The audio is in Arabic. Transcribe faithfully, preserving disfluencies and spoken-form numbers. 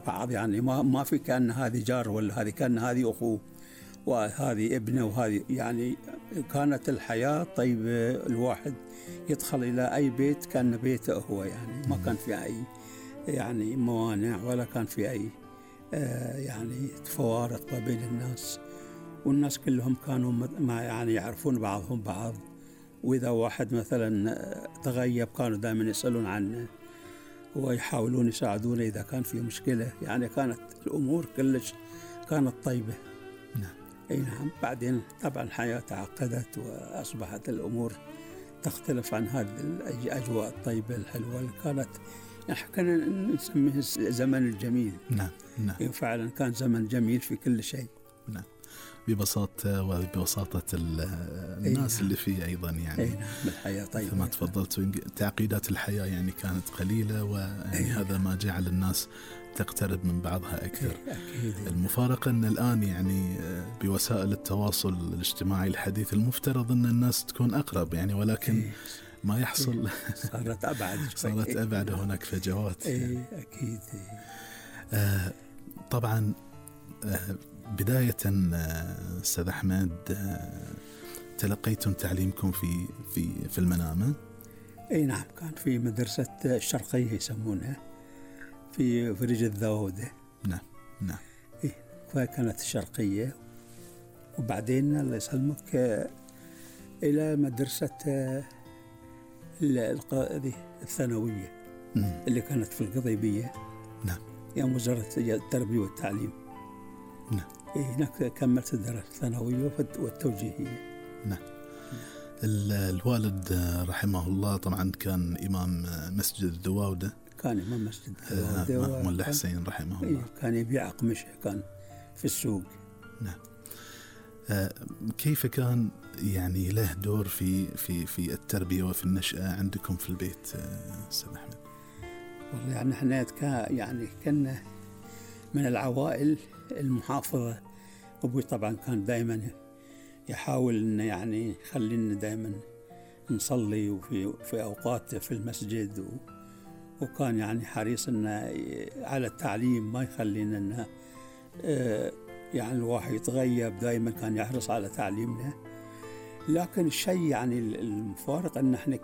بعض، يعني ما ما في كأن هذه جار ولا هذه كأن هذه أخوه وهذه ابنه وهذه، يعني كانت الحياة طيبة. الواحد يدخل إلى أي بيت كأن بيته هو، يعني ما كان في أي يعني موانع ولا كان في أي آه يعني تفوارق ما بين الناس، والناس كلهم كانوا ما يعني يعرفون بعضهم بعض. وإذا واحد مثلا تغيب كانوا دائما يسألون عنه ويحاولون يساعدونه إذا كان في مشكلة. يعني كانت الأمور كلش كانت طيبة. نعم. أي نعم. بعدين طبعا الحياة تعقدت وأصبحت الأمور تختلف عن هذه الأجواء الطيبة الحلوة اللي كانت يعني كنا نسميه الزمن الجميل. نعم نعم. فعلا كان زمن جميل في كل شيء. نعم. ببساطة وببساطة الناس نعم. اللي فيه أيضا يعني. نعم. الحياة طيبة ما تفضلت، تعقيدات الحياة يعني كانت قليلة، ويعني هذا ما جعل الناس تقترب من بعضها أكثر. أكيد. المفارقة أن الآن يعني بوسائل التواصل الاجتماعي الحديث المفترض أن الناس تكون أقرب يعني، ولكن ما يحصل. صارت أبعد. صارت أبعد، هناك فجوات. يعني. أكيد. آه طبعا. آه بداية أستاذ أحمد، تلقيتم تعليمكم في في في المنامة؟ أي نعم. كان في مدرسة الشرقية يسمونها في فريج الذودة. نعم نعم. إيه، فكانت الشرقية، وبعدين الله يسلمك إلى مدرسة الثانوية اللي كانت في القضيبية. نعم. يا وزارة التربية والتعليم. نعم. إيه، هناك كملت الدراسة الثانوية والتوجيهية. نعم. الوالد رحمه الله طبعا كان إمام مسجد الذواودة. كان إمام مسجد الذواودة. مولى حسين رحمه الله. كان يبيع أقمشة، كان في السوق. نعم. كيف كان يعني له دور في في في التربية وفي النشأة عندكم في البيت أستاذ أحمد؟ والله يعني احنا يعني كنا من العوائل المحافظة. أبوي طبعا كان دائما يحاول إنه يعني يخلينا دائما نصلي وفي في أوقات في المسجد، و وكان يعني حريص إنه على التعليم، ما يخلينا إنه اه يعني الواحد يتغيب، دائما كان يحرص على تعليمنا. لكن الشيء يعني المفارق إن احنا